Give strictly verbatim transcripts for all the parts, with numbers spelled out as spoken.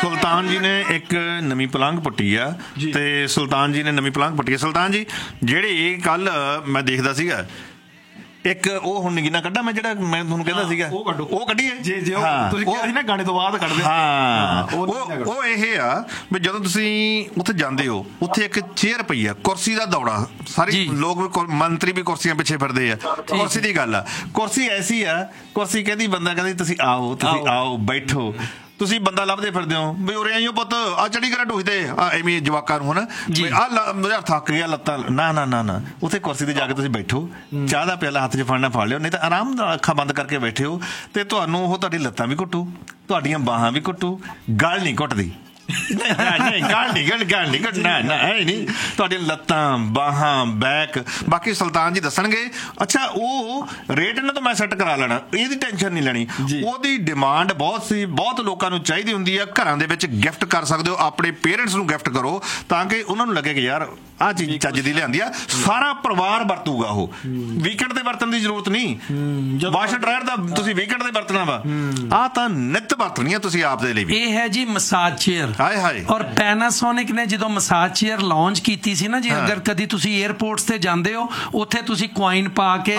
ਸੁਲਤਾਨ ਜੀ ਨੇ ਇੱਕ ਨਵੀਂ ਪਲੰਘ ਪੁੱਟੀ ਆ ਤੇ ਸੁਲਤਾਨ ਜੀ ਨੇ ਨਵੀਂ ਪਲੰਘ ਪੁੱਟੀ ਆ। ਸੁਲਤਾਨ ਜੀ ਜਿਹੜੇ ਕੱਲ ਮੈਂ ਦੇਖਦਾ ਸੀਗਾ ਇੱਕ ਉਹ ਹੁਣ ਨਗੀਨਾ ਕੱਢਾ ਮੈਂ ਜਿਹੜਾ ਮੈਂ ਤੁਹਾਨੂੰ ਕਹਿੰਦਾ ਸੀਗਾ ਉਹ ਕੱਢੋ ਉਹ ਕੱਢੀਏ ਜੀ ਜੀ ਤੁਸੀਂ ਕਿਹਾ ਸੀ ਨਾ ਗਾਣੇ ਤੋਂ ਬਾਅਦ ਕੱਢਦੇ ਹਾਂ। ਉਹ ਉਹ ਇਹ ਆ ਵੀ ਜਦੋਂ ਤੁਸੀਂ ਉੱਥੇ ਜਾਂਦੇ ਹੋ ਉੱਥੇ ਇੱਕ ਚੇਅਰ ਪਈ ਆ ਕੁਰਸੀ ਦਾ ਦੌੜਾ ਸਾਰੇ ਲੋਕ ਵੀ ਮੰਤਰੀ ਵੀ ਕੁਰਸੀਆਂ ਪਿੱਛੇ ਫਿਰਦੇ ਆ। ਕੁਰਸੀ ਦੀ ਗੱਲ ਆ ਕੁਰਸੀ ਐਸੀ ਆ ਕੁਰਸੀ ਕਹਿੰਦੀ ਬੰਦਾ ਕਹਿੰਦੀ ਤੁਸੀਂ ਆਓ ਤੁਸੀਂ ਆਓ ਬੈਠੋ ਤੁਸੀਂ ਬੰਦਾ ਲੱਭਦੇ ਫਿਰਦੇ ਹੋ ਵੀ ਉਰੇ ਆਈਓ ਪੁੱਤ ਆ ਚੰਡੀਗੜ੍ਹ ਢੋਈ ਤੇ ਆ ਐਵੇਂ ਜਵਾਕਾਂ ਨੂੰ ਹਨਾ ਆ ਮੇਰਾ ਥੱਕ ਗਿਆ ਲੱਤਾਂ ਨਾ ਨਾ ਨਾ ਨਾ ਉੱਥੇ ਕੁਰਸੀ ਤੇ ਜਾ ਕੇ ਤੁਸੀਂ ਬੈਠੋ ਚਾਹ ਦਾ ਪਿਆਲਾ ਹੱਥ 'ਚ ਫੜਨਾ ਫੜ ਲਿਓ ਨਹੀਂ ਤਾਂ ਆਰਾਮ ਨਾਲ ਅੱਖਾਂ ਬੰਦ ਕਰਕੇ ਬੈਠੇ ਹੋ ਤੇ ਤੁਹਾਨੂੰ ਉਹ ਤੁਹਾਡੀ ਲੱਤਾਂ ਵੀ ਘੁੱਟੂ ਤੁਹਾਡੀਆਂ ਬਾਹਾਂ ਵੀ ਘੁੱਟੂ ਗਲ ਨਹੀਂ ਘੁੱਟਦੀ ਨਹੀਂ ਗੱਲ ਨਹੀਂ ਗੱਲ ਗੱਲ ਨਹੀਂ ਘਟਨਾ ਨਾ ਹੈ ਨਹੀਂ ਤੁਹਾਡੀਆਂ ਲੱਤਾਂ ਬਾਹਾਂ ਬੈਕ ਬਾਕੀ ਸੁਲਤਾਨ ਜੀ ਦੱਸਣਗੇ। ਅੱਛਾ ਉਹ ਰੇਟ ਇਹਨਾਂ ਤੋਂ ਮੈਂ ਸੈੱਟ ਕਰਾ ਲੈਣਾ ਇਹਦੀ ਟੈਨਸ਼ਨ ਨਹੀਂ ਲੈਣੀ। ਉਹਦੀ ਡਿਮਾਂਡ ਬਹੁਤ ਸੀ ਬਹੁਤ ਲੋਕਾਂ ਨੂੰ ਚਾਹੀਦੀ ਹੁੰਦੀ ਆ ਘਰਾਂ ਦੇ ਵਿੱਚ ਗਿਫਟ ਕਰ ਸਕਦੇ ਹੋ ਆਪਣੇ ਪੇਰੈਂਟਸ ਨੂੰ ਗਿਫਟ ਕਰੋ ਤਾਂ ਕਿ ਉਹਨਾਂ ਨੂੰ ਲੱਗੇ ਕਿ ਯਾਰ ਆਹ ਚੀਜ਼ ਚੱਜ ਦੀ ਲਿਆਂਦੀ ਆ ਸਾਰਾ ਪਰਿਵਾਰ ਵਰਤੂਗਾ ਉਹ ਵੀਕਐਂਡ ਤੇ ਵਰਤਣ ਦੀ ਜ਼ਰੂਰਤ ਨਹੀਂ ਵਾਸ਼ਰ ਡਰਾਇਰ ਦਾ ਤੁਸੀਂ ਵੀਕਐਂਡ ਤੇ ਵਰਤਣਾ ਵਾ ਆਹ ਤਾਂ ਨਿੱਤ ਵਰਤਣੀ ਆ ਤੁਸੀਂ ਆਪ ਦੇ ਲਈ ਵੀ। ਇਹ ਹੈ ਜੀ ਮਸਾਜ ਚੇਅਰ ਔਰ ਪੈਨਾਸੋਨਿਕ ਨੇ ਜਦੋਂ ਮਸਾਜ ਚੇਅਰ ਲਾਂਚ ਕੀਤੀ ਸੀ ਨਾ ਜੀ ਅਗਰ ਕਦੀ ਤੁਸੀਂ ਏਅਰਪੋਰਟਸ ਤੇ ਜਾਂਦੇ ਹੋ ਉੱਥੇ ਤੁਸੀਂ ਕੁਆਇਨ ਪਾ ਕੇ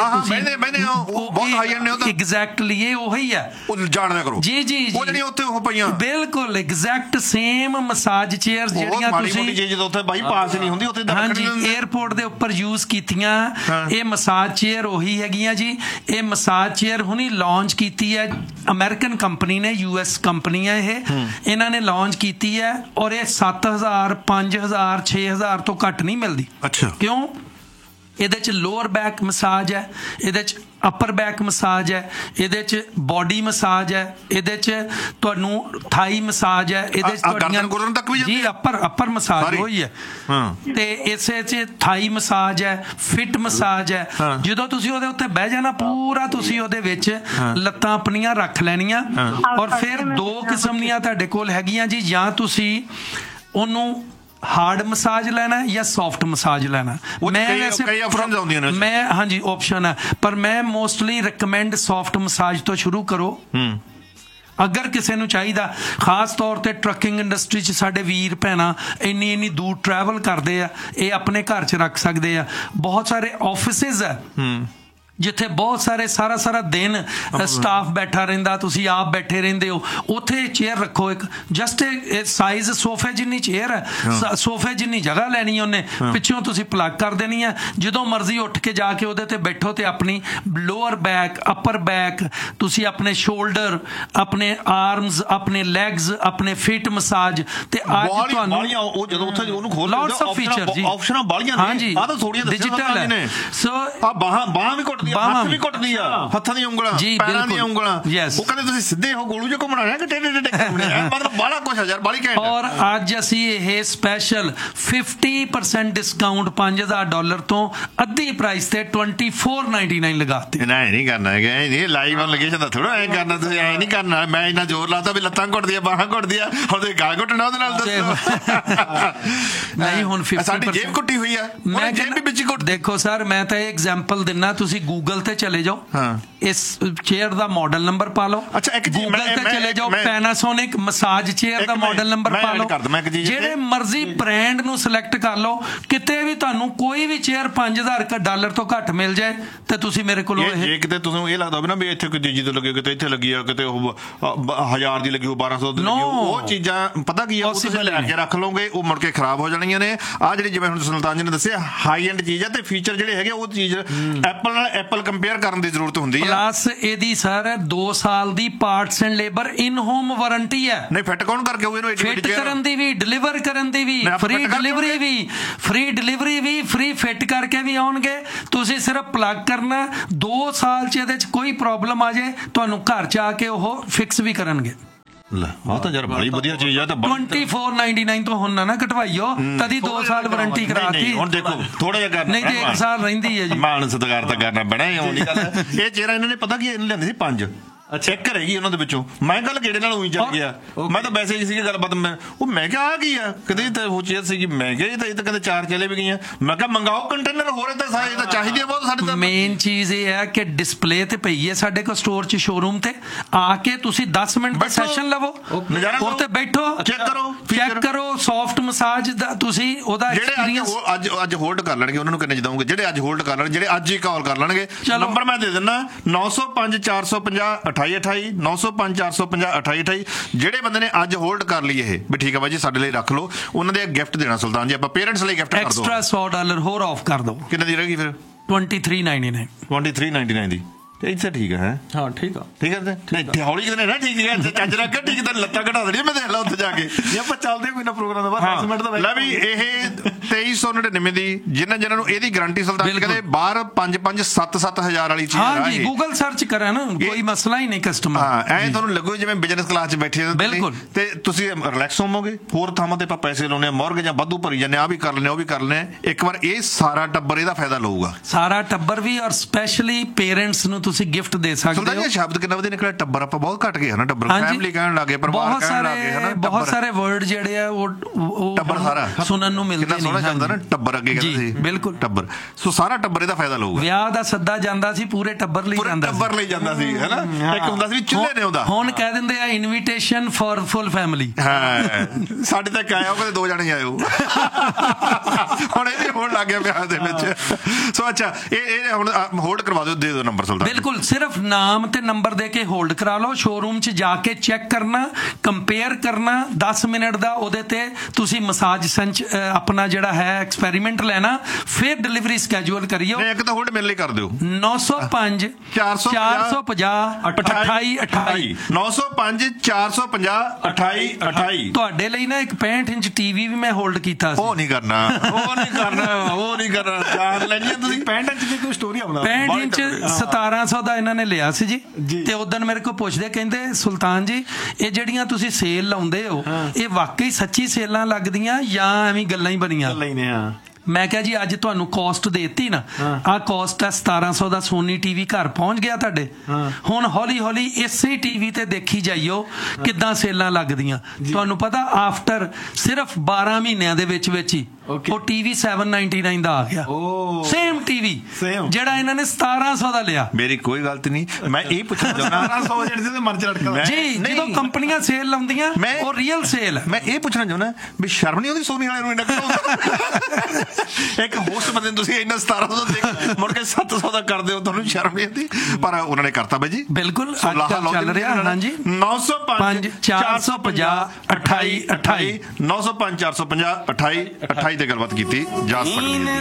ਐਗਜ਼ੈਕਟਲੀ ਇਹ ਉਹੀ ਹੈ ਜਾਣਦਾ ਕਰੋ ਜੀ ਜੀ ਉਹ ਜਿਹੜੀ ਉੱਥੇ ਉਹ ਪਈਆਂ ਬਿਲਕੁਲ ਐਗਜ਼ੈਕਟ ਸੇਮ ਮਸਾਜ ਚੇਅਰ ਜਿਹੜੀਆਂ ਤੁਸੀਂ ਜਦੋਂ ਉੱਥੇ ਬਾਈ ਪਾਸ ਨਹੀਂ ਹੁੰਦੀ ਉੱਥੇ ਹਾਂਜੀ ਏਅਰਪੋਰਟ ਦੇ ਉੱਪਰ ਯੂਜ਼ ਕੀਤੀਆਂ ਇਹ ਮਸਾਜ ਚੇਅਰ ਉਹੀ ਹੈਗੀਆਂ ਜੀ। ਇਹ ਮਸਾਜ ਚੇਅਰ ਹੁਣੀ ਲਾਂਚ ਕੀਤੀ ਹੈ ਅਮਰੀਕਨ ਕੰਪਨੀ ਨੇ ਯੂ ਐਸ ਕੰਪਨੀ ਹੈ ਇਹ ਇਹਨਾਂ ਨੇ ਲਾਂਚ ਕੀਤੀ ਹੈ ਔਰ ਇਹ ਸੱਤ ਹਜ਼ਾਰ ਪੰਜ ਹਜ਼ਾਰ ਛੇ ਹਜ਼ਾਰ ਤੋਂ ਘੱਟ ਨਹੀਂ ਮਿਲਦੀ। ਅੱਛਾ ਕਿਉਂ ਇਹਦੇ 'ਚ ਲੋਅਰ ਬੈਕ ਮਸਾਜ ਹੈ ਇਹਦੇ 'ਚ ਅਪਰ ਬੈਕ ਮਸਾਜ ਹੈ ਇਹਦੇ 'ਚ ਬੋਡੀ ਮਸਾਜ ਹੈ ਇਹਦੇ 'ਚ ਤੁਹਾਨੂੰ ਥਾਈ ਮਸਾਜ ਹੈ ਇਹਦੇ 'ਚ ਤੁਹਾਡੀਆਂ ਜੀ ਅਪਰ ਅਪਰ ਮਸਾਜ ਹੋਈ ਹੈ ਤੇ ਇਸੇ 'ਚ ਥਾਈ ਮਸਾਜ ਹੈ ਫਿਟ ਮਸਾਜ ਹੈ। ਜਦੋਂ ਤੁਸੀਂ ਉਹਦੇ ਉੱਤੇ ਬਹਿ ਜਾਣਾ ਪੂਰਾ ਤੁਸੀਂ ਉਹਦੇ ਵਿੱਚ ਲੱਤਾਂ ਆਪਣੀਆਂ ਰੱਖ ਲੈਣੀਆਂ ਔਰ ਫਿਰ ਦੋ ਕਿਸਮ ਦੀਆਂ ਤੁਹਾਡੇ ਕੋਲ ਹੈਗੀਆਂ ਜੀ ਜਾਂ ਤੁਸੀਂ ਉਹਨੂੰ ਹਾਰਡ ਮਸਾਜ ਲੈਣਾ ਜਾਂ ਸੌਫਟ ਮਸਾਜ ਲੈਣਾ। ਮੈਂ ਵੈਸੇ ਮੈਂ ਹਾਂਜੀ ਆਪਸ਼ਨ ਹੈ ਪਰ ਮੈਂ ਮੋਸਟਲੀ ਰਿਕਮੈਂਡ ਸੌਫਟ ਮਸਾਜ ਤੋਂ ਸ਼ੁਰੂ ਕਰੋ ਅਗਰ ਕਿਸੇ ਨੂੰ ਚਾਹੀਦਾ ਖਾਸ ਤੌਰ ਤੇ ਟਰੱਕਿੰਗ ਇੰਡਸਟਰੀ 'ਚ ਸਾਡੇ ਵੀਰ ਭੈਣਾਂ ਇੰਨੀ ਇੰਨੀ ਦੂਰ ਟਰੈਵਲ ਕਰਦੇ ਆ ਇਹ ਆਪਣੇ ਘਰ 'ਚ ਰੱਖ ਸਕਦੇ ਆ। ਬਹੁਤ ਸਾਰੇ ਆਫਿਸਿਸ ਹੈ ਜਿੱਥੇ ਬਹੁਤ ਸਾਰੇ ਸਾਰਾ ਸਾਰਾ ਦਿਨ ਸਟਾਫ ਬੈਠਾ ਰਹਿੰਦਾ ਤੁਸੀਂ ਆਪ ਬੈਠੇ ਰਹਿੰਦੇ ਹੋ ਉੱਥੇ ਚੇਅਰ ਰੱਖੋ ਇੱਕ ਜਸਟ ਸਾਈਜ਼ ਸੋਫੇ ਜਿੰਨੀ ਚੇਅਰ ਹੈ ਸੋਫੇ ਜਿੰਨੀ ਜਗ੍ਹਾ ਲੈਣੀ ਉਹਨੇ ਪਿੱਛੋਂ ਤੁਸੀਂ ਪਲੱਗ ਕਰ ਦੇਣੀ ਹੈ ਜਦੋਂ ਮਰਜ਼ੀ ਉੱਠ ਕੇ ਜਾ ਕੇ ਉਹਦੇ ਤੇ ਬੈਠੋ ਤੇ ਆਪਣੀ ਲੋਅਰ ਬੈਕ ਅਪਰ ਬੈਕ ਤੁਸੀਂ ਆਪਣੇ ਸ਼ੋਲਡਰ ਆਪਣੇ ਆਰਮਸ ਆਪਣੇ ਲੈਗਸ ਆਪਣੇ ਫਿਟ ਮਸਾਜ ਤੇ ਅੱਜ ਤੁਹਾਨੂੰ ਉਹ ਜਦੋਂ ਉੱਥੇ ਉਹਨੂੰ ਖੋਲ ਲੋਟਸ ਆਫ ਫੀਚਰ ਜੀ ਆਪਸ਼ਨਾਂ ਬਾਲੀਆਂ ਨੇ ਆਹ ਤਾਂ ਥੋੜੀਆਂ ਡਿਜੀਟਲ ਹੈ ਸੋ ਆ ਬਾਹਾਂ ਬਾਹਾਂ ਵੀ ਹੱਥ ਵੀ ਘੁੱਟਦੀ ਆ ਹੱਥਾਂ ਦੀਆਂ ਉਂਗਲਾਂ ਪੈਰਾਂ ਦੀਆਂ ਉਂਗਲਾਂ ਉਹ ਕਹਿੰਦੇ ਤੁਸੀਂ ਸਿੱਧੇ ਹੋ ਗੋਲੂ ਜਿਹਾ ਘੁੰਮਣਾ ਹੈ ਕਿ ਟੇਢੇ ਟੇਢੇ ਘੁੰਮਣੇ ਆ ਮਤਲਬ ਬਾਹਲਾ ਕੁਛ ਹਜ਼ਾਰ ਬਾਹਲੀ ਘੈਂਟ। ਔਰ ਅੱਜ ਅਸੀਂ ਇਹ ਸਪੈਸ਼ਲ ਫਿਫਟੀ ਪਰਸੈਂਟ ਡਿਸਕਾਊਂਟ ਪੰਜ ਹਜ਼ਾਰ ਡਾਲਰ ਤੋਂ ਅੱਧੀ ਪ੍ਰਾਈਸ ਤੇ ਟਵੈਂਟੀ ਫੋਰ ਨਾਈਨਟੀ ਨਾਈਨ ਲਗਾਤੇ। ਨਾ ਨਹੀਂ ਕਰਨਾ ਹੈਗਾ ਇਹ ਲਾਈਵ ਔਨ ਲੋਕੇਸ਼ਨ ਦਾ ਥੋੜਾ ਐਂ ਕਰਨਾ ਤੁਸੀਂ ਐਂ ਨਹੀਂ ਕਰਨਾ ਮੈਂ ਇੰਨਾ ਜ਼ੋਰ ਲਾਤਾ ਵੀ ਲੱਤਾਂ ਘੁੱਟਦੀਆਂ ਬਾਹਾਂ ਘੁੱਟਦੀਆਂ ਉਹਦੇ ਗਾਲ ਘੁੱਟਣਾ ਉਹਦੇ ਨਾਲ ਦੱਸੋ ਨਹੀਂ ਹੁਣ ਸਾਡੀ ਜੇਬ ਘੁੱਟੀ ਹੋਈ ਆ ਮੈਂ ਜੇਬ ਵੀ ਵਿੱਚ ਘੁੱਟ ਦੇਖੋ ਸਰ ਮੈਂ ਤਾਂ ਇਹ ਐਗਜ਼ਾਮਪਲ ਦਿੰਨਾ ਤੁਸੀਂ ਗੂਗਲ ਤੇ ਚਲੇ ਜਾਓ ਇਸ ਚੇਅਰ ਦਾ ਮਾਡਲ ਨੰਬਰ ਪਾ ਲਓ ਗੂਗਲ ਤੇ ਚਲੇ ਜਾਓ ਪੈਨਾਸੋਨਿਕ ਮਸਾਜ ਚੇਅਰ ਦਾ ਮਾਡਲ ਨੰਬਰ ਪਾ ਲਓ ਜਿਹੜੇ ਮਰਜ਼ੀ ਬ੍ਰਾਂਡ ਨੂੰ ਸਿਲੈਕਟ ਕਰ ਲਓ ਕਿਤੇ ਵੀ ਤੁਹਾਨੂੰ ਕੋਈ ਵੀ ਚੇਅਰ ਪੰਜ ਹਜ਼ਾਰ ਡਾਲਰ ਤੋਂ ਘੱਟ ਮਿਲ ਜਾਏ ਤੇ ਤੁਸੀਂ ਮੇਰੇ ਕੋਲੋਂ ਇਹ ਕਿਤੇ ਤੁਹਾਨੂੰ ਇਹ ਲੱਗਦਾ ਹੋਵੇ ਨਾ ਵੀ ਇੱਥੇ ਕੋਈ ਤੀਜੀ ਤੋਂ ਲੱਗੇ ਕਿਤੇ ਇੱਥੇ ਲੱਗੀ ਆ ਕਿਤੇ ਉਹ ਹਜ਼ਾਰ ਦੀ ਲੱਗੀ ਉਹ ਬਾਰਾਂ ਸੌ ਦੀ ਲੱਗੀ ਉਹ ਚੀਜ਼ਾਂ ਪਤਾ ਕੀ ਆ ਉਹ ਤੁਸੀਂ ਲੈ ਕੇ ਰੱਖ ਲਓਗੇ ਉਹ ਮੁੜ ਕੇ ਖਰਾਬ ਹੋ ਜਾਣੀਆਂ ਨੇ। ਆਹ ਜਿਹੜੀ ਜਿਵੇਂ ਹੁਣ ਸੁਲਤਾਨ ਜੀ ਨੇ ਦੱਸਿਆ ਹਾਈ ਐਂਡ ਚੀਜ਼ ਆ ਤੇ ਫੀਚਰ ਜਿਹੜੇ ਹੈਗੇ ਉਹ ਚੀਜ਼ ਐਪਲ ਨਾਲ ਐਪਲ ਕੰਪੇਅਰ ਕਰਨ ਦੀ ਜ਼ਰੂਰਤ ਹੁੰਦੀ ਹੈ। ਪਲੱਸ ਇਹਦੀ ਸਰ ਦੋ ਸਾਲ ਦੀ parts and labour in home warranty ਹੈ। ਨਹੀਂ ਫਿੱਟ ਕੌਣ ਕਰਕੇ ਉਹ ਇਹਨੂੰ ਫਿੱਟ ਕਰਨ ਦੀ ਵੀ ਡਿਲੀਵਰ ਕਰਨ ਦੀ ਵੀ ਫ੍ਰੀ ਡਿਲੀਵਰੀ ਵੀ ਫ੍ਰੀ ਡਿਲੀਵਰੀ ਵੀ ਫ੍ਰੀ ਫਿੱਟ ਕਰਕੇ ਵੀ ਆਉਣਗੇ ਤੁਸੀਂ ਸਿਰਫ ਪਲੱਗ ਕਰਨਾ ਦੋ ਸਾਲ 'ਚ ਇਹਦੇ 'ਚ ਕੋਈ ਪ੍ਰੋਬਲਮ ਆ ਜਾਏ ਤੁਹਾਨੂੰ ਘਰ 'ਚ ਆ ਕੇ ਉਹ ਫਿਕਸ ਵੀ ਕਰਨਗੇ। ਆਹ ਤਾਂ ਯਾਰ ਬੜੀ ਵਧੀਆ ਚੀਜ਼ ਆ। ਟਵੈਂਟੀ ਫੋਰ ਨਾਈਨਟੀ ਨਾਈਨ ਤੋਂ ਹੁਣ ਨਾ ਕਟਵਾਈਓ ਤਦੀ ਦੋ ਸਾਲ ਵਾਰੰਟੀ ਕਰਾਤੀ ਹੁਣ ਦੇਖੋ ਥੋੜਾ ਜਿਹਾ ਕਰਨਾ ਨਹੀਂ ਤੇ ਇੱਕ ਸਾਲ ਰਹਿੰਦੀ ਹੈ ਜੀ ਮਾਨ ਸਤਿਕਾਰ ਤਾਂ ਕਰਨਾ ਬਣਾ ਹੀ ਆਉਂਦੀ ਗੱਲ ਇਹ ਚਿਹਰਾ ਇਹਨਾਂ ਨੇ ਪਤਾ ਕੀ ਇਹਨੂੰ ਲੈਂਦੇ ਸੀ ਪੰਜ ਚੈੱਕ ਕਰੇਗੀ ਉਹਨਾਂ ਦੇ ਵਿੱਚੋਂ। ਮੈਂ ਗੱਲ ਕਿਹੜੇ ਨਾਲ ਉਹੀ ਚੱਲ ਗਿਆ, ਮੈਂ ਤਾਂ ਵੈਸੇ ਹੀ ਸੀਗੀ ਗੱਲਬਾਤ। ਮੈਂ ਉਹ ਮੈਂ ਕਿਹਾ ਆ ਕੀ ਆ, ਕਿਤੇ ਤਾਂ ਉਹ ਚੀਜ਼ ਸੀਗੀ, ਮੈਂ ਕਿਹਾ ਤਾਂ ਇਹ ਤਾਂ ਕਹਿੰਦੇ ਚਾਰ ਚਲੇ ਵੀ ਗਈਆਂ। ਮੈਂ ਕਿਹਾ ਮੰਗਾਓ ਕੰਟੇਨਰ ਹੋਰ, ਤਾਂ ਸਾਰੇ ਤਾਂ ਚਾਹੀਦੀ ਆ ਬਹੁਤ ਸਾਡੇ ਤਾਂ। ਮੇਨ ਚੀਜ਼ ਇਹ ਹੈ ਕਿ ਡਿਸਪਲੇ ਤੇ ਪਈ ਹੈ ਸਾਡੇ ਕੋਲ ਸਟੋਰ 'ਚ, ਸ਼ੋਰੂਮ ਤੇ ਆ ਕੇ ਤੁਸੀਂ ਦਸ ਮਿੰਟ ਦਾ ਸੈਸ਼ਨ ਲਵੋ, ਉਹ ਤੇ ਬੈਠੋ, ਚੈੱਕ ਕਰੋ ਚੈੱਕ ਕਰੋ ਸੌਫਟ ਮਸਾਜ ਦਾ ਤੁਸੀਂ ਉਹਦਾ ਐਕਸਪੀਰੀਅੰਸ। ਅੱਜ ਅੱਜ ਹੋਲਡ ਕਰ ਲੈਣਗੇ, ਉਹਨਾਂ ਨੂੰ ਕਿੰਨੇ ਦਊਂਗੇ ਜਿਹੜੇ ਅੱਜ ਹੋਲਡ ਕਰ ਲੈਣ, ਜਿਹੜੇ ਅੱਜ ਹੀ ਕਾਲ ਕਰ ਲੈਣਗੇ। ਨੰਬਰ ਮੈਂ ਦੇ ਦਿੰਦਾ ਨੌ ਸੌ ਪੰਜ ਚਾਰ ਸੌ ਪੰਜਾਹ ਅਠਾਈ ਅਠਾਈ ਨੌ ਸੌ ਪੰਜ ਚਾਰ ਸੌ ਪੰਜਾਹ ਅਠਾਈ ਅਠਾਈ। ਜਿਹੜੇ ਬੰਦੇ ਨੇ ਅੱਜ ਹੋਲਡ ਕਰ ਲਈ ਇਹ ਵੀ ਠੀਕ ਹੈ ਬਾਈ ਜੀ ਸਾਡੇ ਲਈ ਰੱਖ ਲਓ, ਉਹਨਾਂ ਦੇ ਗਿਫਟ ਦੇਣਾ ਸੁਲਤਾਨ ਜੀ ਆਪਾਂ ਪੇਰੈਂਟਸ ਲਈ ਗਿਫਟ ਕਰ ਦੋ। ਐਕਸਟਰਾ ਸੌ ਡਾਲਰ ਹੋਰ ਆਫ ਕਰ ਦੋ। ਕਿੰਨੇ ਦੀ ਰਹੇਗੀ ਫਿਰ? Twenty three ninety nine twenty three ninety nine ਦੀ। ਇੱਥੇ ਠੀਕ ਹੈ, ਹਾਂ ਠੀਕ ਆ ਠੀਕ ਹੈ। ਨਹੀਂ ਹੌਲੀ ਕਿਤੇ ਨਾ ਠੀਕ ਹੈ, ਚੱਜ ਰੱਖ ਠੀਕ ਤਾਂ ਲੱਤਾਂ ਘਟਾ ਦੇਣੀਆਂ ਮੈਂ ਦੇਖ ਲਾ ਉੱਥੇ ਜਾ ਕੇ। ਜੇ ਆਪਾਂ ਚੱਲਦੇ ਕੋਈ ਨਾ ਪ੍ਰੋਗਰਾਮ ਦਾ ਬਾਅਦ ਦਸ ਮਿੰਟ ਦਾ ਲੈ ਵੀ ਇਹ ਤੇਈ ਸੌ ਨੜਿਨਵੇਂ ਦੀ, ਜਿਨ੍ਹਾਂ ਜਿਹਨਾਂ ਨੂੰ ਇਹਦੀ ਗਾਰੰਟੀ ਸੁਲਤਾਨ ਕਹਿੰਦੇ ਬਾਹਰ ਪੰਜ ਪੰਜ ਸੱਤ ਸੱਤ ਹਜ਼ਾਰ ਵਾਲੀ ਚੀਜ਼। ਹਾਂ ਜੀ ਗੂਗਲ ਸਰਚ ਕਰਾ ਨਾ, ਕੋਈ ਮਸਲਾ ਹੀ ਨਹੀਂ ਕਸਟਮਰ। ਹਾਂ ਐਂ ਤੁਹਾਨੂੰ ਲੱਗੂ ਜਿਵੇਂ ਬਿਜ਼ਨਸ ਕਲਾਸ 'ਚ ਬੈਠੇ ਬਿਲਕੁਲ, ਤੇ ਤੁਸੀਂ ਰਿਲੈਕਸ ਹੋਵੋਗੇ। ਹੋਰ ਥਾਵਾਂ ਤੇ ਆਪਾਂ ਪੈਸੇ ਲਾਉਣੇ ਆ, ਮੌਰਗੇਜ ਜਾਂ ਵਾਧੂ ਭਰੀ ਜਾਂਦੇ ਆ, ਵੀ ਕਰ ਲੈਣੇ ਉਹ ਵੀ ਕਰ ਲੈਣੇ। ਇੱਕ ਵਾਰ ਇਹ ਸਾਰਾ ਟੱਬਰ ਇਹਦਾ ਫਾਇਦਾ ਲਊਗਾ, ਸਾਰਾ ਟੱਬਰ ਵੀ, ਔਰ ਸਪੈਸ਼ਲੀ ਪੇਰੈਂਟਸ ਨੂੰ ਤੁਸੀਂ ਗਿਫਟ ਦੇ ਸਕਦੇ। ਸ਼ਬਦ ਕਿੰਨਾ ਵਧੀਆ ਨਿਕਲਿਆ, ਟੱਬਰ ਆਪਾਂ ਬਹੁਤ ਘੱਟ ਗਏ ਹਨਾ, ਟੱਬਰ ਫੈਮਿਲੀ ਕਹਿਣ ਲੱਗੇ, ਪਰਿਵਾਰ ਕਹਿਣ ਲੱਗੇ ਹਨਾ। ਬਹੁਤ ਸਾਰੇ ਵਰਡ ਜਿਹੜੇ ਆ ਉਹ ਟੱਬਰ ਸਾਰਾ ਸੁਣਨ ਨੂੰ ਮਿਲਦੇ ਨੇ। ਸੋਹਣਾ ਚੱਲਦਾ ਨਾ ਟੱਬਰ, ਅੱਗੇ ਕਹਿੰਦੇ ਸੀ ਬਿਲਕੁਲ ਟੱਬਰ। ਸੋ ਸਾਰਾ ਟੱਬਰ ਇਹਦਾ ਫਾਇਦਾ ਲਊਗਾ। ਵਿਆਹ ਦਾ ਸੱਦਾ ਜਾਂਦਾ ਸੀ ਪੂਰੇ ਟੱਬਰ ਲਈ ਜਾਂਦਾ ਸੀ, ਟੱਬਰ ਲਈ ਜਾਂਦਾ ਸੀ ਹਨਾ। ਇੱਕ ਹੁੰਦਾ ਸੀ ਚੁੱਲ੍ਹੇ ਨੇ ਉਹਦਾ, ਹੁਣ ਕਹਿ ਦਿੰਦੇ ਆ ਇਨਵੀਟੇਸ਼ਨ ਫॉर ਫੁੱਲ ਫੈਮਿਲੀ। ਹਾਂ ਸਾਡੇ ਤੱਕ ਆਇਓ, ਕਦੇ ਦੋ ਜਣੇ ਆਇਓ। ਹੁਣ ਇਹ ਵੀ ਹੋਣ ਲੱਗ ਗਿਆ ਵਿਆਹ ਦੇ ਵਿੱਚ। ਸੋ ਅੱਛਾ ਇਹ ਇਹ ਹੁਣ ਹੋਲਡ ਕਰਵਾ ਦਿਓ, ਦੇ ਦਿਓ ਨੰਬਰ ਸੁਲਤਾਨ। ਬਿਲਕੁਲ, ਸਿਰਫ ਨਾਮ ਤੇ ਨੰਬਰ ਦੇ ਕੇ ਹੋਲਡ ਕਰਾ ਲਓ। ਸ਼ੋਰੂਮ 'ਚ ਜਾ ਕੇ ਚੈੱਕ ਕਰਨਾ, ਕੰਪੇਅਰ ਕਰਨਾ, ਦਸ ਮਿੰਟ ਦਾ ਉਹਦੇ ਤੇ ਤੁਸੀਂ ਮਸਾਜ ਸੰਚ ਆਪਣਾ ਜਿਹੜਾ ਹੈ ਐਕਸਪੈਰੀਮੈਂਟ ਲੈਣਾ, ਫਿਰ ਡਿਲੀਵਰੀ ਸਕੈਜੂਅਲ ਕਰਿਓ। ਇੱਕ ਤਾਂ ਹੋਲਡ ਮੇਰੇ ਲਈ ਕਰ ਦਿਓ। ਨੌ ਸੌ ਪੰਜ ਚਾਰ ਸੌ ਪੰਜਾਹ ਅਠਾਈ ਅਠਾਈ ਨੌ ਸੌ ਪੰਜ ਚਾਰ ਸੌ ਪੰਜਾਹ ਅਠਾਈ ਅਠਾਈ। ਤੁਹਾਡੇ ਲਈ ਨਾ ਇੱਕ ਪੈਂਹਠ ਇੰਚ ਟੀਵੀ ਵੀ ਮੈਂ ਹੋਲਡ ਕੀਤਾ ਸੀ। ਉਹ ਨਹੀਂ ਕਰਨਾ, ਉਹ ਨਹੀਂ ਕਰਨਾ, ਉਹ ਨਹੀਂ ਕਰਨਾ। ਜਾਨ ਲੈਣੀ ਤੁਸੀਂ। ਪੈਂਹਠ ਇੰਚ ਦੀ ਕੋਈ ਸਟੋਰੀ ਆਉਂਦਾ, ਪੈਂਹਠ ਇੰਚ ਸਤਾਰਾਂ ਸੌ ਦਾ ਇਹਨਾਂ ਨੇ ਲਿਆ ਸੀ ਜੀ। ਤੇ ਉਦੋਂ ਮੇਰੇ ਕੋਲ ਪੁੱਛਦੇ, ਕਹਿੰਦੇ ਸੁਲਤਾਨ ਜੀ ਇਹ ਜਿਹੜੀਆਂ ਤੁਸੀਂ ਸੇਲ ਲਾਉਂਦੇ ਹੋ ਇਹ ਵਾਕਈ ਸੱਚੀ ਸੇਲਾਂ ਲੱਗਦੀਆਂ ਜਾਂ ਐਵੇਂ ਗੱਲਾਂ ਹੀ ਬਣੀਆਂ? ਮੈਂ ਕਿਹਾ ਜੀ ਅੱਜ ਤੁਹਾਨੂੰ ਕੋਸਟ ਦੇਤੀ ਨਾ, ਆਹ ਕੋਸਟ ਹੈ ਸਤਾਰਾਂ ਸੌ ਦਾ। ਸੋਨੀ ਟੀਵੀ ਘਰ ਪਹੁੰਚ ਗਿਆ ਤੁਹਾਡੇ। ਹੁਣ ਹੌਲੀ ਹੌਲੀ ਇਸੇ ਟੀਵੀ ਤੇ ਦੇਖੀ ਜਾਈਓ ਕਿੱਦਾਂ ਸੇਲਾਂ ਲੱਗਦੀਆਂ। ਤੁਹਾਨੂੰ ਪਤਾ ਆਫਟਰ ਸਿਰਫ ਬਾਰਾਂ ਮਹੀਨਿਆਂ ਦੇ ਵਿੱਚ ਵਿੱਚ ਹੀ ਉਹ ਟੀਵੀ ਸੈਵਨ ਨਾਈਨਟੀ ਨਾਈਨ ਦਾ ਆ ਗਿਆ। ਸੇਮ ਟੀਵੀ ਜਿਹੜਾ ਇਹਨਾਂ ਨੇ ਸਤਾਰਾਂ ਸੌ ਦਾ ਲਿਆ। ਮੇਰੀ ਕੋਈ ਗਲਤੀ ਨਹੀਂ, ਮੈਂ ਇਹ ਪੁੱਛਣਾ ਚਾਹੁੰਦਾ ਮਨ ਚ ਲੜਕਾ ਜੀ, ਜਦੋਂ ਕੰਪਨੀਆਂ ਸੇਲ ਲਾਉਂਦੀਆਂ ਉਹ ਰੀਅਲ ਸੇਲ ਹੈ। ਮੈਂ ਇਹ ਪੁੱਛਣਾ ਚਾਹੁੰਦਾ ਵੀ ਸ਼ਰਮ ਨਹੀਂ ਆਉਂਦੀ ਸੋਨੀ ਵਾਲਿਆਂ ਨੂੰ? ਇੱਕ ਹੋਸਟ ਬੰਦੇ ਤੁਸੀਂ ਇੰਨਾ ਸਤਾਰਾਂ ਸੌ ਦਾ ਦੇਖ ਮੁੜ ਕੇ ਸੱਤ ਸੌ ਦਾ ਕਰਦੇ ਹੋ, ਤੁਹਾਨੂੰ ਸ਼ਰਮ ਨਹੀਂ ਆਉਂਦੀ? ਪਰ ਉਹਨਾਂ ਨੇ ਕਰਤਾ ਬਾਈ ਜੀ। ਬਿਲਕੁਲ ਚੱਲ ਰਿਹਾ। ਹਾਂਜੀ ਨੌ ਸੌ ਪੰਜ ਚਾਰ ਸੌ ਪੰਜਾਹ ਅਠਾਈ ਅਠਾਈ ਨੌ ਸੌ ਪੰਜ ਚਾਰ ਸੌ ਪੰਜਾਹ ਅਠਾਈ ਅਠਾਈ ਤੇ ਗੱਲਬਾਤ ਕੀਤੀ ਜਾ ਸਕਦੀ ਹੈ।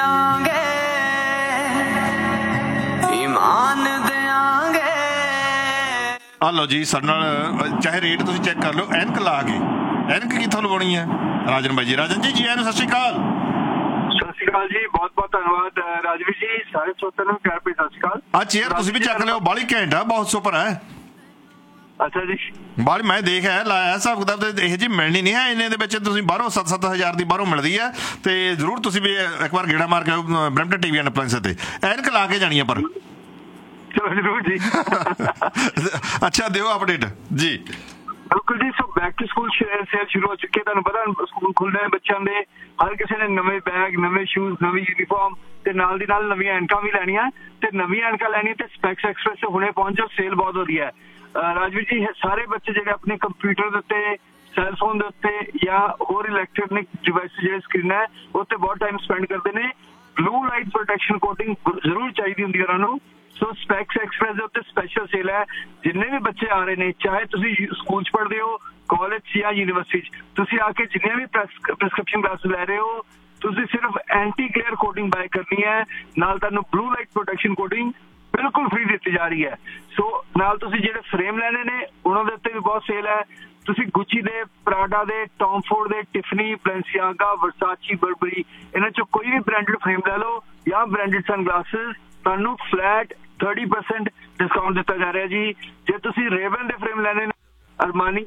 ਆ ਲਓ ਜੀ ਸਾਡੇ ਨਾਲ, ਚਾਹੇ ਰੇਟ ਤੁਸੀਂ ਚੈੱਕ ਕਰ ਲਓ। ਐਨਕ ਲਾ ਕੇ, ਐਨਕ ਕਿੱਥੋਂ ਲਵਾਉਣੀ ਹੈ? ਰਾਜਨ ਬਾਈ ਜੀ। ਰਾਜਨ ਜੀ ਜੀ ਆਇਆਂ ਨੂੰ, ਸਤਿ ਸ਼੍ਰੀ ਅਕਾਲ। ਸਤਿ ਸ਼੍ਰੀ ਅਕਾਲ ਜੀ, ਬਹੁਤ ਬਹੁਤ ਧੰਨਵਾਦ ਰਾਜਵੀਰ ਜੀ। ਸਾਰੇ ਸਰੋਤਿਆਂ ਨੂੰ ਪਿਆਰ ਭਰੀ ਸਤਿ ਸ਼੍ਰੀ ਅਕਾਲ। ਆ ਚੇਅਰ ਤੁਸੀਂ ਵੀ ਚੱਕ ਲਿਓ, ਬਾਹਲੀ ਘੈਂਟ ਆ, ਬਹੁਤ ਸੁਪਰ ਹੈ। ਅੱਛਾ ਜੀ, ਬਾਹਰ ਮੈਂ ਦੇਖਿਆ ਲਾਇਆ ਹਿਸਾਬ ਕਿਤਾਬ ਤੇ ਇਹੋ ਜਿਹੀ ਮਿਲਣੀ ਨਹੀਂ ਹੈ ਇੰਨੇ ਦੇ ਵਿੱਚ। ਤੁਸੀਂ ਬਾਹਰੋਂ ਸੱਤ ਸੱਤ ਹਜ਼ਾਰ ਦੀ ਬਾਹਰੋਂ ਮਿਲਦੀ ਹੈ। ਤੇ ਜ਼ਰੂਰ ਤੁਸੀਂ ਵੀ ਇੱਕ ਵਾਰ ਗੇੜਾ ਮਾਰ ਕੇ ਬਰੈਂਪਟਨ ਟੀਵੀ ਐਂਡ ਅਪਲਾਇੰਸ ਤੇ ਐਨਕ ਲਾ ਕੇ ਜਾਣੀ ਆ। ਪਰ ਚਲੋ ਜ਼ਰੂਰ ਜੀ। ਅੱਛਾ ਦਿਓ ਅਪਡੇਟ ਜੀ। ਬਿਲਕੁਲ ਜੀ। So back to school sale ਸ਼ੁਰੂ ਹੋ ਚੁੱਕੀ ਹੈ। ਤੁਹਾਨੂੰ ਪਤਾ ਸਕੂਲ ਖੁੱਲ੍ਹੇ ਨੇ ਬੱਚਿਆਂ ਦੇ, ਹਰ ਕਿਸੇ ਨੇ ਨਵੇਂ ਬੈਗ, ਨਵੇਂ ਸ਼ੂਜ਼, ਨਵੀਂ ਯੂਨੀਫਾਰਮ ਤੇ ਨਾਲ ਦੀ ਨਾਲ ਨਵੀਆਂ ਐਨਕਾਂ ਵੀ ਲੈਣੀਆਂ। ਤੇ ਨਵੀਆਂ ਐਨਕਾਂ ਲੈਣੀਆਂ ਤੇ ਸਪੈਕਸ ਐਕਸਪ੍ਰੈਸ ਹੁਣੇ ਪਹੁੰਚੋ, ਸੇਲ ਬਹੁਤ ਵਧੀਆ ਹੈ। ਰਾਜਵੀਰ ਜੀ ਸਾਰੇ ਬੱਚੇ ਜਿਹੜੇ ਆਪਣੇ ਕੰਪਿਊਟਰ ਦੇ ਉੱਤੇ, ਸੈਲਫੋਨ ਦੇ ਉੱਤੇ ਜਾਂ ਹੋਰ ਇਲੈਕਟ੍ਰੋਨਿਕ ਡਿਵਾਈਸ ਜਿਹੜੇ ਸਕਰੀਨ ਹੈ ਉੱਤੇ ਬਹੁਤ ਟਾਈਮ ਸਪੈਂਡ ਕਰਦੇ ਨੇ। ਬਲੂ ਲਾਈਟ ਪ੍ਰੋਟੈਕਸ਼ਨ ਕੋਟਿੰਗ ਜ਼ਰੂਰ ਚਾਹੀਦੀ ਹੁੰਦੀ ਹੈ ਉਹਨਾਂ ਨੂੰ। ਸੋ ਸਪੈਕਸ ਐਕਸਪ੍ਰੈਸ ਦੇ ਉੱਤੇ ਸਪੈਸ਼ਲ ਸੇਲ ਹੈ। ਜਿੰਨੇ ਵੀ ਬੱਚੇ ਆ ਰਹੇ ਨੇ, ਚਾਹੇ ਤੁਸੀਂ ਸਕੂਲ 'ਚ ਪੜ੍ਹਦੇ ਹੋ, ਕਾਲਜ 'ਚ ਜਾਂ ਯੂਨੀਵਰਸਿਟੀ 'ਚ, ਤੁਸੀਂ ਆ ਕੇ ਜਿੰਨੀਆਂ ਵੀ ਪ੍ਰਿਸਕ੍ਰਿਪਸ਼ਨ ਕਲਾਸਿਸ ਲੈ ਰਹੇ ਹੋ, ਤੁਸੀਂ ਸਿਰਫ ਐਂਟੀ ਗਲੇਅਰ ਕੋਟਿੰਗ ਬਾਏ ਕਰਨੀ ਹੈ। ਨਾਲ ਤੁਹਾਨੂੰ ਬਲੂ ਲਾਈਟ ਪ੍ਰੋਟੈਕਸ਼ਨ ਕੋਟਿੰਗ ਬਿਲਕੁਲ ਫ੍ਰੀ ਦਿੱਤੀ ਜਾ ਰਹੀ ਹੈ। ਸੋ ਨਾਲ ਤੁਸੀਂ ਜਿਹੜੇ ਫਰੇਮ ਲੈਣੇ ਨੇ ਉਹਨਾਂ ਦੇ ਉੱਤੇ ਵੀ ਬਹੁਤ ਸੇਲ ਹੈ। ਤੁਸੀਂ ਗੁੱਚੀ ਦੇ, ਪ੍ਰਾਡਾ ਦੇ, ਟੌਮ ਫੋਰਡ ਦੇ, ਟਿਫਨੀ, ਬੈਲੈਂਸੀਆਗਾ, ਵਰਸਾਚੀ, ਬਰਬਰੀ, ਇਹਨਾਂ 'ਚੋਂ ਕੋਈ ਵੀ ਬ੍ਰਾਂਡਡ ਫਰੇਮ ਲੈ ਲਓ ਜਾਂ ਬ੍ਰਾਂਡਡ ਸਨ ਗਲਾਸਿਸ, ਤੁਹਾਨੂੰ ਫਲੈਟ ਥਰਟੀ ਪਰਸੈਂਟ ਡਿਸਕਾਊਂਟ ਦਿੱਤਾ ਜਾ ਰਿਹਾ ਜੀ। ਜੇ ਤੁਸੀਂ ਰੇਵਨ ਦੇ ਫਰੇਮ ਲੈਣੇ ਨੇ, ਅਰਮਾਨੀ